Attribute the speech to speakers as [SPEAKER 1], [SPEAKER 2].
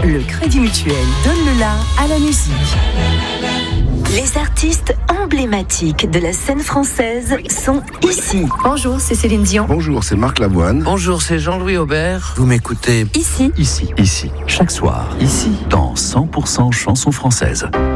[SPEAKER 1] Le Crédit Mutuel donne le la à la musique. Les artistes emblématiques de la scène française sont ici.
[SPEAKER 2] Bonjour, c'est Céline Dion.
[SPEAKER 3] Bonjour, c'est Marc Lavoine.
[SPEAKER 4] Bonjour, c'est Jean-Louis Aubert. Vous m'écoutez
[SPEAKER 1] Ici.
[SPEAKER 5] Ici, chaque soir. Ici, dans 100% chansons françaises.